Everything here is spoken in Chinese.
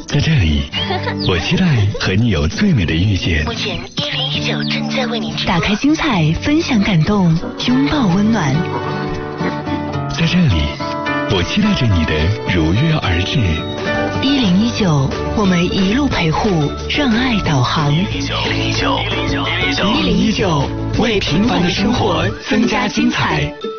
在这里，我期待和你有最美的遇见。 目前1019正在为您直播。 打开精彩，分享感动，拥抱温暖。 在这里，我期待着你的如约而至。 1019，我们一路陪护，让爱导航。 101.9，为平凡的生活增加精彩。